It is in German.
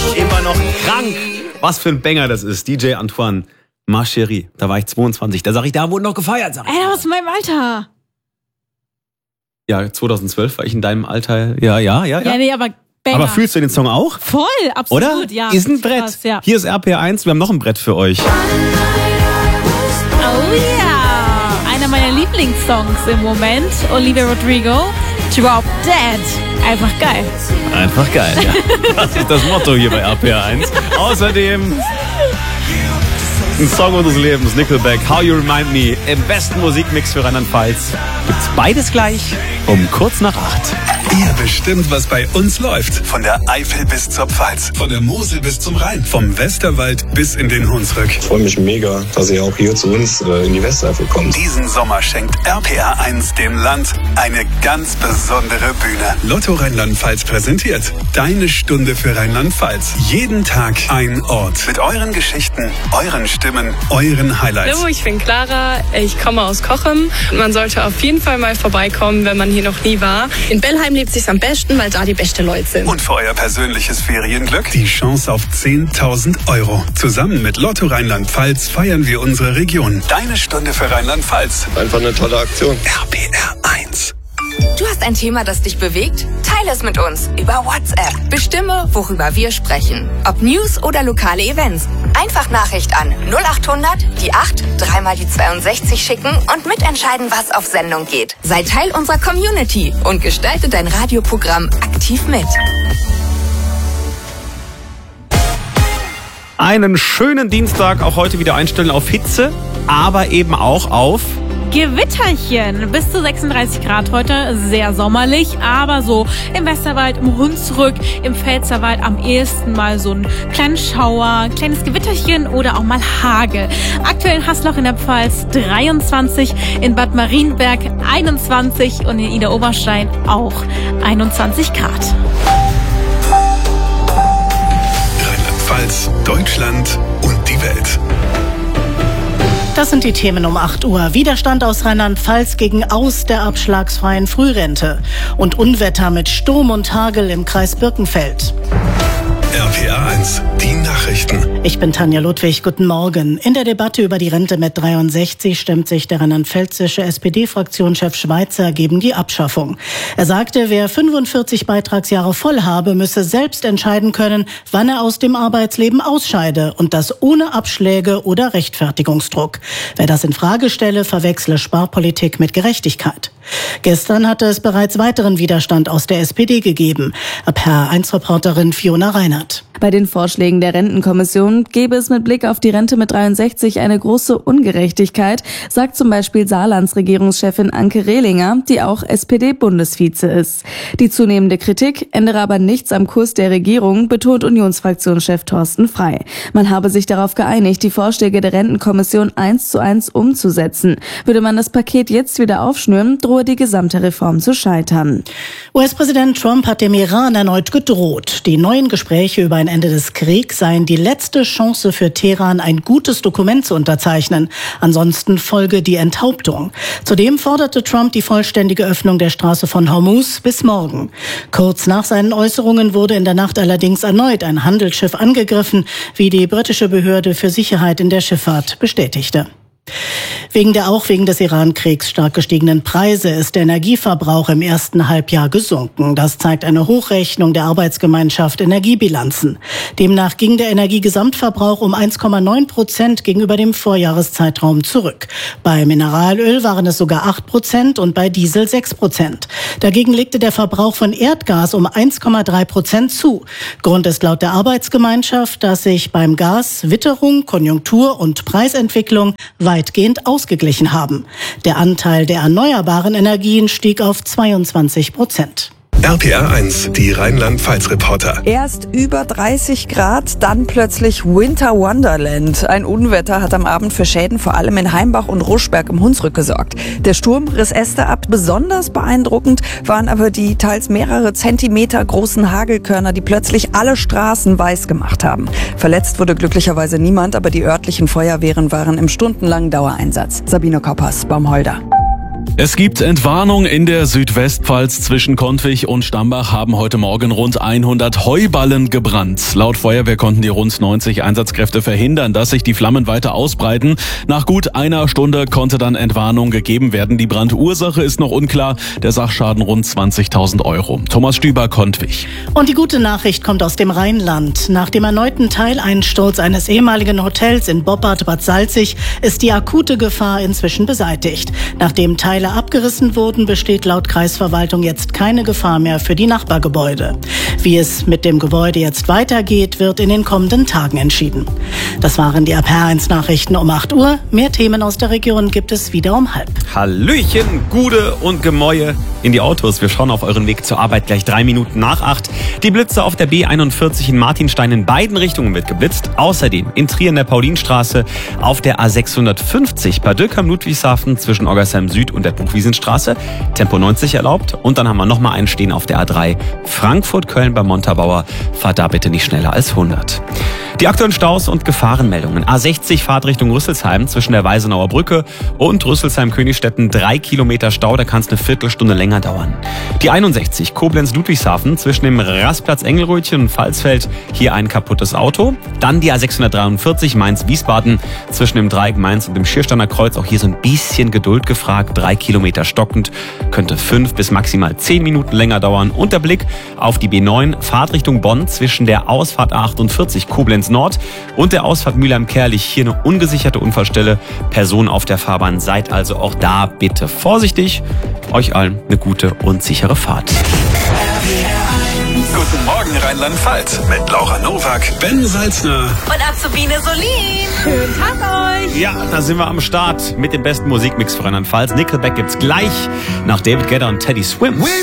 Immer noch krank. Was für ein Banger das ist. DJ Antoine, Ma Chérie. Da war ich 22. Da sag ich, da wurde noch gefeiert. Ey, das ist in meinem Alter. Ja, 2012 war ich in deinem Alter. Ja. Ja, nee, aber Banger. Aber fühlst du den Song auch? Voll, absolut, oder? Ja. Ist ein Brett. Krass, ja. Hier ist RPR1, wir haben noch ein Brett für euch. Oh ja, einer meiner Lieblingssongs im Moment. Olivia Rodrigo, Drop Dead. Einfach geil. Einfach geil, ja. Das ist das Motto hier bei RPR1. Außerdem ein Song unseres Lebens, Nickelback, How You Remind Me, im besten Musikmix für Rheinland-Pfalz. Gibt's beides gleich um kurz nach 8. Ihr bestimmt, was bei uns läuft. Von der Eifel bis zur Pfalz. Von der Mosel bis zum Rhein. Vom Westerwald bis in den Hunsrück. Ich freue mich mega, dass ihr auch hier zu uns in die Westeifel kommt. Diesen Sommer schenkt RPR1 dem Land eine ganz besondere Bühne. Lotto Rheinland-Pfalz präsentiert Deine Stunde für Rheinland-Pfalz. Jeden Tag ein Ort. Mit euren Geschichten, euren Stimmen, euren Highlights. Hallo, ich bin Clara. Ich komme aus Cochem. Man sollte auf jeden Fall mal vorbeikommen, wenn man hier noch nie war. In Bellheim lebt sich's am besten, weil da die besten Leute sind. Und für euer persönliches Ferienglück die Chance auf 10.000 €. Zusammen mit Lotto Rheinland-Pfalz feiern wir unsere Region. Deine Stunde für Rheinland-Pfalz. Einfach eine tolle Aktion. RPR1. Du hast ein Thema, das dich bewegt? Teile es mit uns über WhatsApp. Bestimme, worüber wir sprechen. Ob News oder lokale Events. Einfach Nachricht an 0800 die 8 3 die 62 schicken und mitentscheiden, was auf Sendung geht. Sei Teil unserer Community und gestalte dein Radioprogramm aktiv mit. Einen schönen Dienstag, auch heute wieder einstellen auf Hitze, aber eben auch auf Gewitterchen. Bis zu 36 Grad heute, sehr sommerlich, aber so im Westerwald, im Hunsrück, im Pfälzerwald am ehesten mal so ein kleinen Schauer, kleines Gewitterchen oder auch mal Hagel. Aktuell in Hasloch in der Pfalz 23, in Bad Marienberg 21 und in Idar-Oberstein auch 21 Grad. Rheinland-Pfalz, Deutschland und die Welt. Das sind die Themen um 8 Uhr. Widerstand aus Rheinland-Pfalz gegen Aus der abschlagsfreien Frührente. Und Unwetter mit Sturm und Hagel im Kreis Birkenfeld. RPR1, die Nachrichten. Ich bin Tanja Ludwig, guten Morgen. In der Debatte über die Rente mit 63 stemmt sich der rheinland-pfälzische SPD-Fraktionschef Schweizer gegen die Abschaffung. Er sagte, wer 45 Beitragsjahre voll habe, müsse selbst entscheiden können, wann er aus dem Arbeitsleben ausscheide und das ohne Abschläge oder Rechtfertigungsdruck. Wer das in Frage stelle, verwechsle Sparpolitik mit Gerechtigkeit. Gestern hatte es bereits weiteren Widerstand aus der SPD gegeben. RPR1-Reporterin Fiona Reinhardt. Bei den Vorschlägen der Rentenkommission gäbe es mit Blick auf die Rente mit 63 eine große Ungerechtigkeit, sagt zum Beispiel Saarlands Regierungschefin Anke Rehlinger, die auch SPD-Bundesvize ist. Die zunehmende Kritik ändere aber nichts am Kurs der Regierung, betont Unionsfraktionschef Thorsten Frey. Man habe sich darauf geeinigt, die Vorschläge der Rentenkommission 1:1 umzusetzen. Würde man das Paket jetzt wieder aufschnüren, drohe die gesamte Reform zu scheitern. US-Präsident Trump hat dem Iran erneut gedroht. Die neuen Gespräche über ein Ende des Kriegs seien die letzte Chance für Teheran, ein gutes Dokument zu unterzeichnen. Ansonsten folge die Enthauptung. Zudem forderte Trump die vollständige Öffnung der Straße von Hormuz bis morgen. Kurz nach seinen Äußerungen wurde in der Nacht allerdings erneut ein Handelsschiff angegriffen, wie die britische Behörde für Sicherheit in der Schifffahrt bestätigte. Wegen des Iran-Kriegs stark gestiegenen Preise ist der Energieverbrauch im ersten Halbjahr gesunken. Das zeigt eine Hochrechnung der Arbeitsgemeinschaft Energiebilanzen. Demnach ging der Energiegesamtverbrauch um 1,9% gegenüber dem Vorjahreszeitraum zurück. Bei Mineralöl waren es sogar 8% und bei Diesel 6%. Dagegen legte der Verbrauch von Erdgas um 1,3% zu. Grund ist laut der Arbeitsgemeinschaft, dass sich beim Gas Witterung, Konjunktur und Preisentwicklung weitgehend ausgeglichen haben. Der Anteil der erneuerbaren Energien stieg auf 22%. RPR1, die Rheinland-Pfalz-Reporter. Erst über 30 Grad, dann plötzlich Winter Wonderland. Ein Unwetter hat am Abend für Schäden vor allem in Heimbach und Ruschberg im Hunsrück gesorgt. Der Sturm riss Äste ab. Besonders beeindruckend waren aber die teils mehrere Zentimeter großen Hagelkörner, die plötzlich alle Straßen weiß gemacht haben. Verletzt wurde glücklicherweise niemand, aber die örtlichen Feuerwehren waren im stundenlangen Dauereinsatz. Sabine Koppers, Baumholder. Es gibt Entwarnung in der Südwestpfalz. Zwischen Kontwig und Stambach haben heute Morgen rund 100 Heuballen gebrannt. Laut Feuerwehr konnten die rund 90 Einsatzkräfte verhindern, dass sich die Flammen weiter ausbreiten. Nach gut einer Stunde konnte dann Entwarnung gegeben werden. Die Brandursache ist noch unklar. Der Sachschaden rund 20.000 Euro. Thomas Stüber, Kontwig. Und die gute Nachricht kommt aus dem Rheinland. Nach dem erneuten Teileinsturz eines ehemaligen Hotels in Boppard-Bad Salzig ist die akute Gefahr inzwischen beseitigt. Nachdem Teile abgerissen wurden, besteht laut Kreisverwaltung jetzt keine Gefahr mehr für die Nachbargebäude. Wie es mit dem Gebäude jetzt weitergeht, wird in den kommenden Tagen entschieden. Das waren die RPR1 Nachrichten um 8 Uhr. Mehr Themen aus der Region gibt es wieder um 7:30. Hallöchen, Gude und Gemäue in die Autos. Wir schauen auf euren Weg zur Arbeit gleich 3 Minuten nach 8. Die Blitze auf der B41 in Martinstein in beiden Richtungen wird geblitzt. Außerdem in Trier in der Paulinstraße, auf der A650 bei Dülkheim Ludwigshafen zwischen Oggersheim Süd und der Buchwiesenstraße. Tempo 90 erlaubt. Und dann haben wir nochmal einen stehen auf der A3 Frankfurt-Köln bei Montabaur. Fahrt da bitte nicht schneller als 100. Die aktuellen Staus und Gefahrenmeldungen. A60 Fahrtrichtung Rüsselsheim zwischen der Weisenauer Brücke und Rüsselsheim-Königstetten 3 Kilometer Stau, da kann es eine Viertelstunde länger dauern. Die 61 Koblenz-Ludwigshafen zwischen dem Rastplatz Engelrötchen und Pfalzfeld, hier ein kaputtes Auto. Dann die A643 Mainz-Wiesbaden zwischen dem Dreieck Mainz und dem Schiersteiner Kreuz, auch hier so ein bisschen Geduld gefragt, 3 Kilometer stockend, könnte 5 bis maximal 10 Minuten länger dauern. Und der Blick auf die B9 Fahrtrichtung Bonn zwischen der Ausfahrt A48 Koblenz Nord und der Ausfahrt Mülheim-Kerlich. Hier eine ungesicherte Unfallstelle. Personen auf der Fahrbahn, seid also auch da bitte vorsichtig. Euch allen eine gute und sichere Fahrt. Guten Morgen Rheinland-Pfalz mit Laura Nowak, Ben Salzner Und Azubine Solin. Schönen Tag euch. Ja, da sind wir am Start mit dem besten Musikmix für Rheinland-Pfalz. Nickelback gibt's gleich nach David Guetta und Teddy Swims.